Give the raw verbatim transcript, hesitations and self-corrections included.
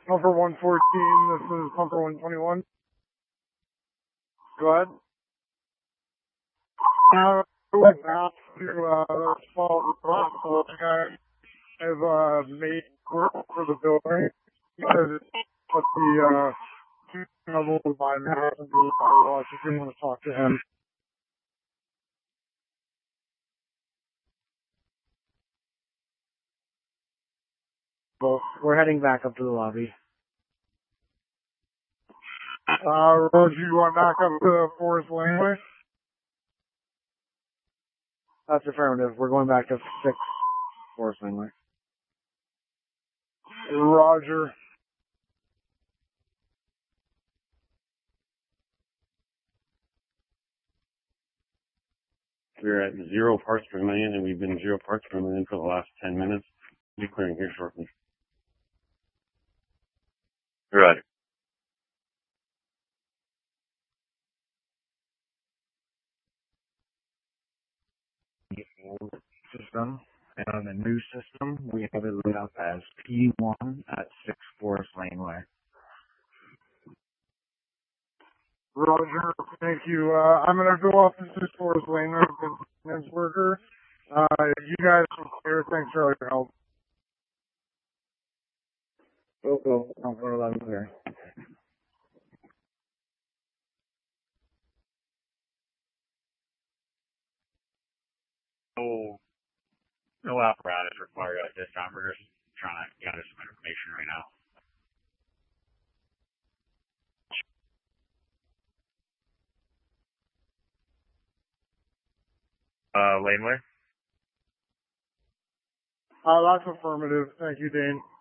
Number one fourteen, this is number one twenty-one. Go ahead. Uh, I went back to, uh, the small hospital. I think I have, uh, made work for the building because it's what the, uh, two level of my house and do I just didn't want to talk to him. Well, we're heading back up to the lobby. Uh, Roger, you want back up to Forest Laneway? That's affirmative. We're going back to six Forest Laneway. Roger. We're at zero parts per million, and we've been zero parts per million for the last ten minutes. We'll be clearing here shortly. Right. The old system, and on the new system, we have it lit up as P one at six Forest Laneway. Roger, thank you. Uh, I'm gonna go off to six Forest Laneway with maintenance worker. Uh, you guys are clear. Thanks for all your help. Go, go. Number eleven clear. No, no apparatus required at this time. We're just trying to gather some information right now. Uh, Laneway? Uh, that's affirmative. Thank you, Dane.